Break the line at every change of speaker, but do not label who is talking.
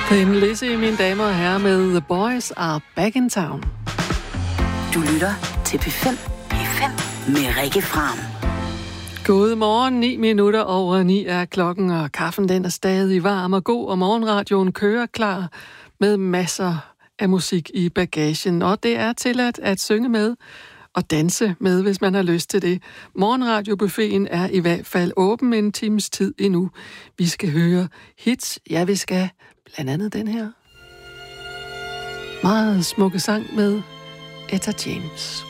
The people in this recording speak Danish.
Thin Lizzy, mine damer og herrer, med The Boys Are Back in Town.
Du lytter til P5. P5 med Rikke Fram.
God morgen, 9:09 er klokken, og kaffen den er stadig varm og god, og morgenradioen kører klar med masser af musik i bagagen. Og det er tilladt at synge med og danse med, hvis man har lyst til det. Morgenradiobuffeten er i hvert fald åben en times tid endnu. Vi skal høre hits. Ja, vi skal blandt andet den her meget smukke sang med Etta James.